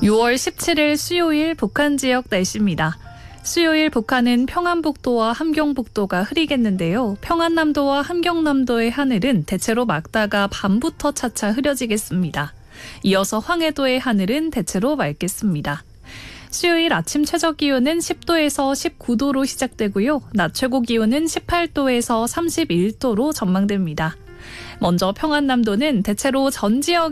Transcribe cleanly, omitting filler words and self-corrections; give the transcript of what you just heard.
6월 17일 수요일 북한 지역 날씨입니다. 수요일 북한은 평안북도와 함경북도가 흐리겠는데요. 평안남도와 함경남도의 하늘은 대체로 맑다가 밤부터 차차 흐려지겠습니다. 이어서 황해도의 하늘은 대체로 맑겠습니다. 수요일 아침 최저 기온은 10도에서 19도로 시작되고요. 낮 최고 기온은 18도에서 31도로 전망됩니다. 먼저 평안남도는 대체로 전 지역